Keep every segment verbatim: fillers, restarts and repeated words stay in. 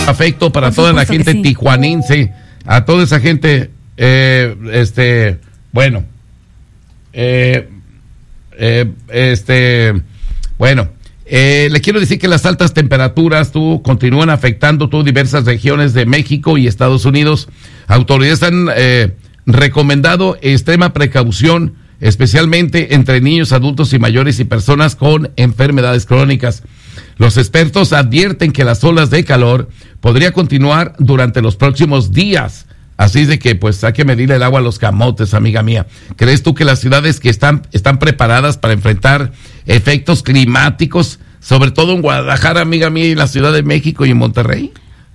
afecto para toda la gente sí. tijuanense, a toda esa gente, eh, este, bueno, eh, eh, este, bueno, eh, le quiero decir que las altas temperaturas tú, continúan afectando tú, diversas regiones de México y Estados Unidos. Autoridades han eh, recomendado extrema precaución, especialmente entre niños, adultos y mayores y personas con enfermedades crónicas. Los expertos advierten que las olas de calor podría continuar durante los próximos días. Así de que, pues, hay que medir el agua a los camotes, amiga mía. ¿Crees tú que las ciudades que están, están preparadas para enfrentar efectos climáticos, sobre todo en Guadalajara, amiga mía, y en la Ciudad de México y en Monterrey?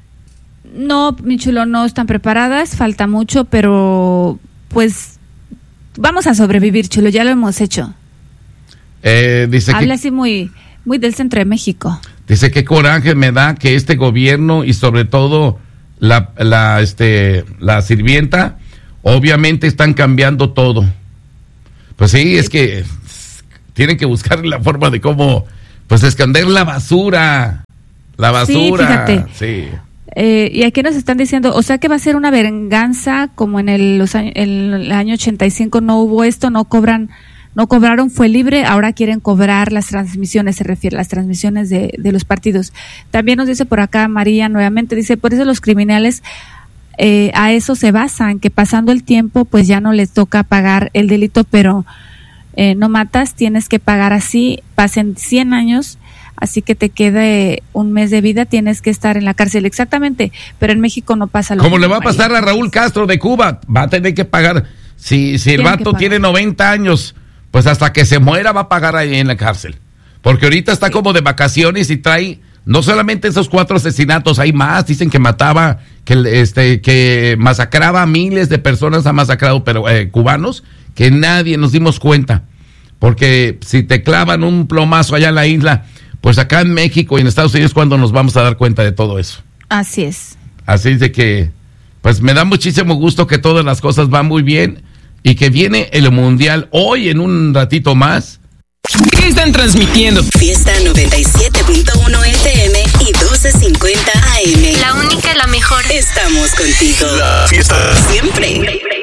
No, mi chulo, no están preparadas, falta mucho, pero, pues, vamos a sobrevivir, chulo, ya lo hemos hecho. Eh, dice Habla que, así muy, muy del centro de México. Dice que coraje me da que este gobierno y sobre todo la, la, este, la sirvienta, obviamente están cambiando todo. Pues sí, es que tienen que buscar la forma de cómo, pues, esconder la basura. La basura. Sí, fíjate. Sí. Eh, y aquí nos están diciendo, o sea que va a ser una venganza como en el, los años, en el año ochenta y cinco no hubo esto, no cobran, no cobraron, fue libre, ahora quieren cobrar las transmisiones, se refiere a las transmisiones de, de los partidos. También nos dice por acá María nuevamente, dice, por eso los criminales eh, a eso se basan, que pasando el tiempo pues ya no les toca pagar el delito, pero eh, no matas, tienes que pagar así, pasen cien años, así que te quede un mes de vida, tienes que estar en la cárcel. Exactamente, pero en México no pasa lo mismo. Como mismo, le va a pasar María. a Raúl Castro de Cuba, va a tener que pagar, si, si el vato tiene noventa años, pues hasta que se muera va a pagar ahí en la cárcel, porque ahorita está sí. como de vacaciones y trae, no solamente esos cuatro asesinatos, hay más, dicen que mataba, que este que masacraba a miles de personas, ha masacrado pero eh, cubanos, que nadie nos dimos cuenta, porque si te clavan un plomazo allá en la isla, pues acá en México y en Estados Unidos, ¿cuándo nos vamos a dar cuenta de todo eso? Así es. Así es de que, pues me da muchísimo gusto que todas las cosas van muy bien y que viene el Mundial hoy en un ratito más. ¿Qué están transmitiendo? Fiesta noventa y siete punto uno F M y doce cincuenta A M. La única, la mejor. Estamos contigo. La fiesta. Siempre.